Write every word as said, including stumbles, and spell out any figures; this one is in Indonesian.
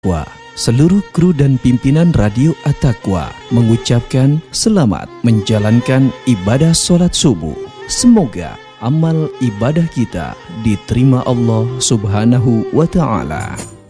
Wah, seluruh kru dan pimpinan Radio At-Taqwa mengucapkan selamat menjalankan ibadah sholat subuh. Semoga amal ibadah kita diterima Allah Subhanahu wa Ta'ala.